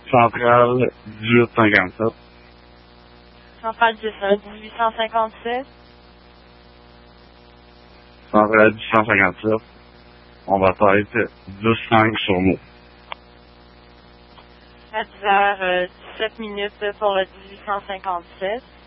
Centrale 1857. Centrale 1857. Centrale 1857. On va être 10-5 sur nous. À 10h17 minutes pour le 1857.